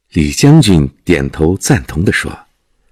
李将军点头赞同地说：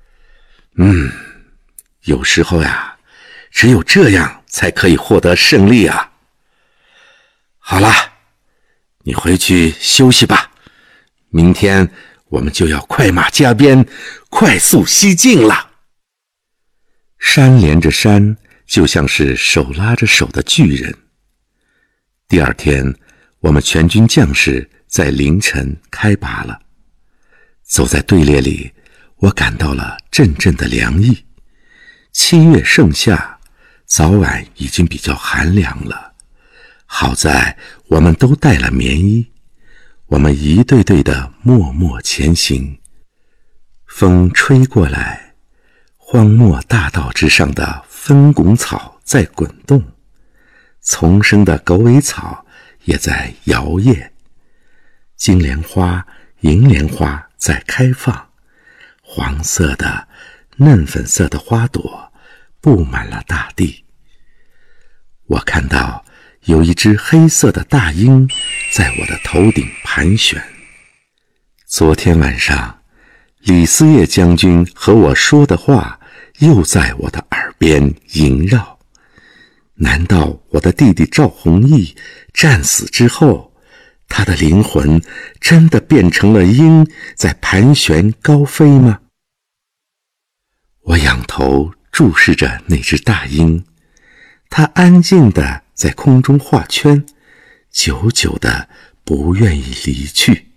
有时候呀，只有这样才可以获得胜利啊。好了，你回去休息吧，明天我们就要快马加鞭，快速西进了。山连着山，就像是手拉着手的巨人。第二天，我们全军将士在凌晨开拔了。走在队列里，我感到了阵阵的凉意。7月盛夏，早晚已经比较寒凉了。好在我们都带了棉衣，我们一队队的默默前行。风吹过来，荒漠大道之上的分拱草在滚动，丛生的狗尾草也在摇曳，金莲花、银莲花在开放，黄色的、嫩粉色的花朵布满了大地。我看到有一只黑色的大鹰在我的头顶盘旋。昨天晚上，李思业将军和我说的话又在我的耳边萦绕。难道我的弟弟赵弘毅战死之后，他的灵魂真的变成了鹰，在盘旋高飞吗？我仰头注视着那只大鹰，它安静地在空中画圈，久久地不愿意离去。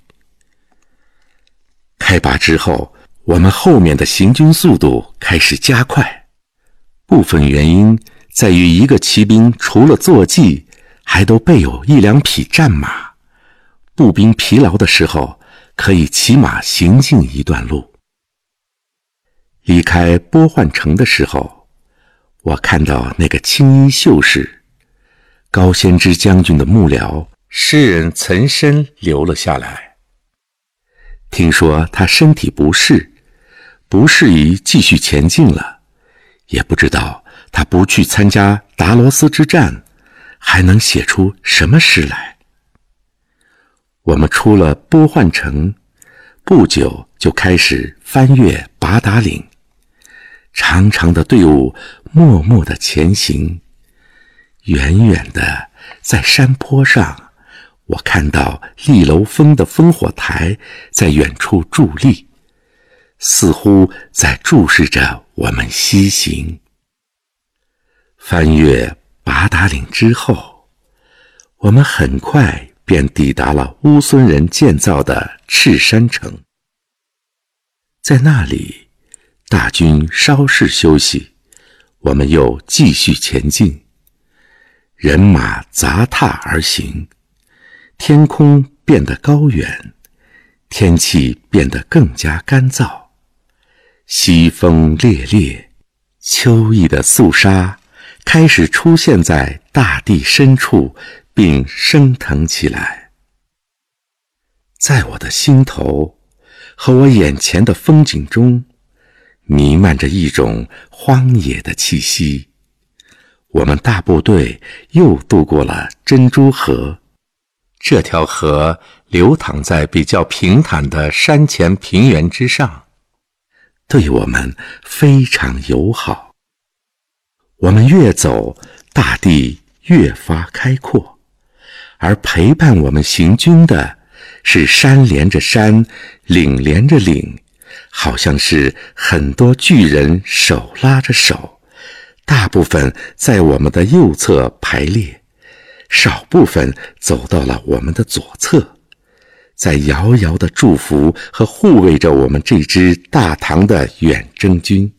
开拔之后，我们后面的行军速度开始加快，部分原因在于一个骑兵除了坐骑，还都备有1两匹战马，步兵疲劳的时候可以骑马行进一段路。离开波换城的时候，我看到那个青衣秀士高仙芝将军的幕僚诗人岑参留了下来。听说他身体不适，不适宜继续前进了，也不知道他不去参加达罗斯之战，还能写出什么诗来。我们出了波换城，不久就开始翻越八达岭。长长的队伍默默地前行，远远的在山坡上，我看到立楼峰的烽火台在远处伫立，似乎在注视着我们西行。翻越八达岭之后，我们很快便抵达了乌孙人建造的赤山城。在那里，大军稍事休息，我们又继续前进。人马杂沓而行，天空变得高远，天气变得更加干燥。西风烈烈，秋意的肃杀开始出现在大地深处，并升腾起来。在我的心头和我眼前的风景中，弥漫着一种荒野的气息。我们大部队又渡过了珍珠河，这条河流淌在比较平坦的山前平原之上，对我们非常友好。我们越走，大地越发开阔，而陪伴我们行军的是山连着山，岭连着岭，好像是很多巨人手拉着手，大部分在我们的右侧排列，少部分走到了我们的左侧，在遥遥的祝福和护卫着我们这支大唐的远征军。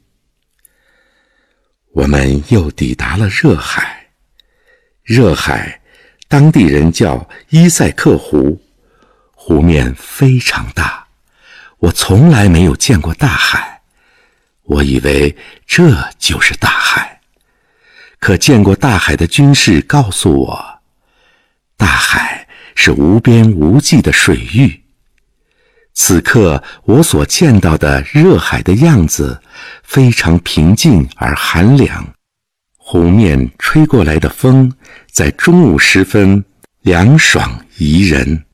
我们又抵达了热海。热海，当地人叫伊塞克湖，湖面非常大，我从来没有见过大海，我以为这就是大海。可见过大海的军士告诉我，大海是无边无际的水域。此刻我所见到的热海的样子非常平静而寒凉，湖面吹过来的风在中午时分凉爽宜人。